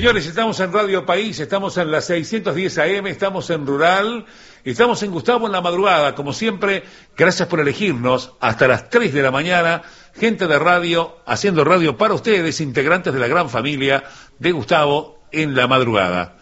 Señores, estamos en Radio País, estamos en la 610 AM, estamos en Rural, estamos en Gustavo en la madrugada. Como siempre, gracias por elegirnos hasta las 3 de la mañana. Gente de radio, haciendo radio para ustedes, integrantes de la gran familia de Gustavo en la madrugada.